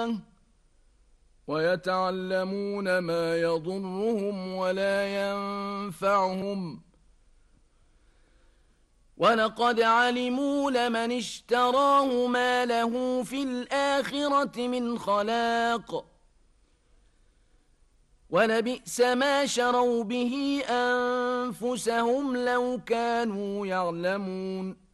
الله ويتعلمون ما يضرهم ولا ينفعهم ولقد علموا لمن اشتراه ما له في الآخرة من خلاق ولبئس ما شروا به أنفسهم لو كانوا يعلمون